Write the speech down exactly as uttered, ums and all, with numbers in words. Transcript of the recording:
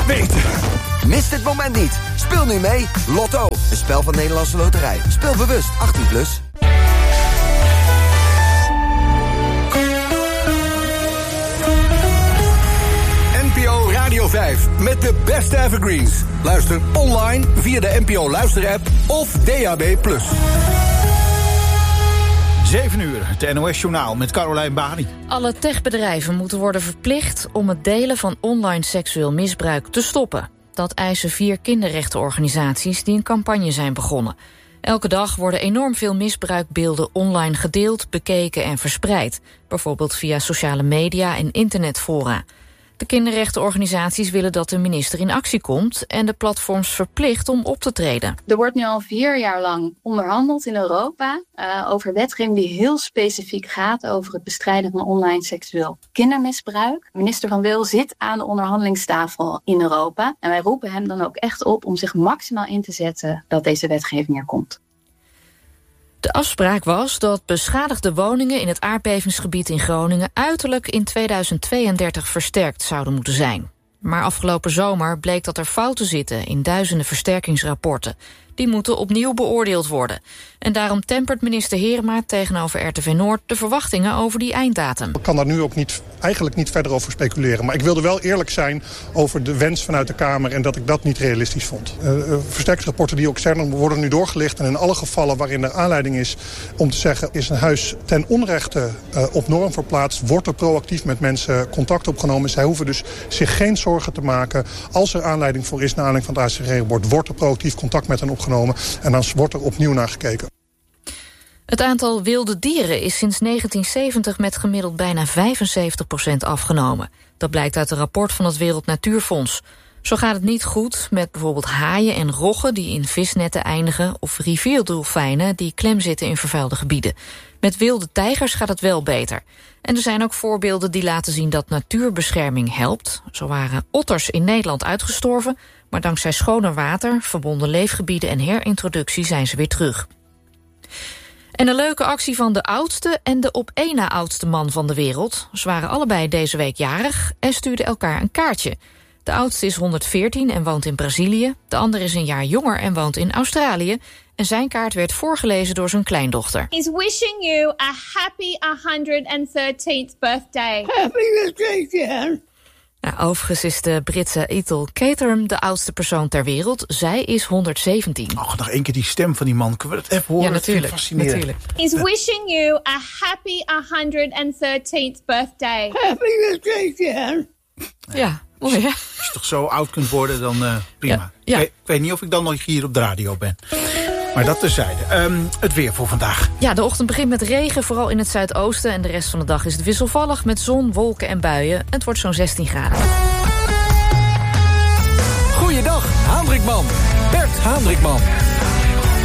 weten. Mis dit moment niet. Speel nu mee. Lotto, een spel van Nederlandse Loterij. Speel bewust, achttien plus. N P O Radio vijf met de beste evergreens. Luister online via de N P O luisterapp of D A B plus. zeven uur, het N O S-journaal met Carolijn Bani. Alle techbedrijven moeten worden verplicht om het delen van online seksueel misbruik te stoppen. Dat eisen vier kinderrechtenorganisaties die een campagne zijn begonnen. Elke dag worden enorm veel misbruikbeelden online gedeeld, bekeken en verspreid. Bijvoorbeeld via sociale media en internetfora. De kinderrechtenorganisaties willen dat de minister in actie komt en de platforms verplicht om op te treden. Er wordt nu al vier jaar lang onderhandeld in Europa uh, over wetgeving die heel specifiek gaat over het bestrijden van online seksueel kindermisbruik. Minister Van Wil zit aan de onderhandelingstafel in Europa en wij roepen hem dan ook echt op om zich maximaal in te zetten dat deze wetgeving er komt. De afspraak was dat beschadigde woningen in het aardbevingsgebied in Groningen uiterlijk in tweeduizend tweeëndertig versterkt zouden moeten zijn. Maar afgelopen zomer bleek dat er fouten zitten in duizenden versterkingsrapporten. Die moeten opnieuw beoordeeld worden. En daarom tempert minister Herema tegenover R T V Noord de verwachtingen over die einddatum. Ik kan daar nu ook niet, eigenlijk niet verder over speculeren. Maar ik wilde wel eerlijk zijn over de wens vanuit de Kamer en dat ik dat niet realistisch vond. Uh, versterkingsrapporten die ook extern worden nu doorgelicht. En in alle gevallen waarin er aanleiding is om te zeggen, is een huis ten onrechte uh, op norm verplaatst, wordt er proactief met mensen contact opgenomen. Zij hoeven dus zich geen zorgen te maken. Als er aanleiding voor is naar aanleiding van het A C G-rapport, wordt er proactief contact met hen opgenomen. En dan wordt er opnieuw naar gekeken. Het aantal wilde dieren is sinds negentien zeventig met gemiddeld bijna vijfenzeventig procent afgenomen. Dat blijkt uit een rapport van het Wereld Natuurfonds. Zo gaat het niet goed met bijvoorbeeld haaien en roggen die in visnetten eindigen of rivierdolfijnen die klem zitten in vervuilde gebieden. Met wilde tijgers gaat het wel beter. En er zijn ook voorbeelden die laten zien dat natuurbescherming helpt. Zo waren otters in Nederland uitgestorven, maar dankzij schoner water, verbonden leefgebieden en herintroductie zijn ze weer terug. En een leuke actie van de oudste en de op één na oudste man van de wereld. Ze waren allebei deze week jarig en stuurden elkaar een kaartje. De oudste is honderdveertien en woont in Brazilië. De ander is een jaar jonger en woont in Australië. En zijn kaart werd voorgelezen door zijn kleindochter. Is wishing you a happy one hundred thirteenth birthday. Happy birthday, Jan. Nou, overigens is de Britse Ethel Caterham de oudste persoon ter wereld. Zij is honderdzeventien. Oh, nog één keer die stem van die man. Kunnen we dat even horen? Ja, natuurlijk. Fascinerend. natuurlijk. Is wishing you a happy one hundred thirteenth birthday. Happy birthday, Jan. Ja, mooi hè? Als je toch zo oud kunt worden, dan uh, prima. Ja, ja. Ik, weet, ik weet niet of ik dan nog hier op de radio ben. Maar dat terzijde. Um, het weer voor vandaag. Ja, de ochtend begint met regen, vooral in het zuidoosten. En de rest van de dag is het wisselvallig met zon, wolken en buien. Het wordt zo'n zestien graden. Goeiedag, Hendrikman. Bert Hendrikman.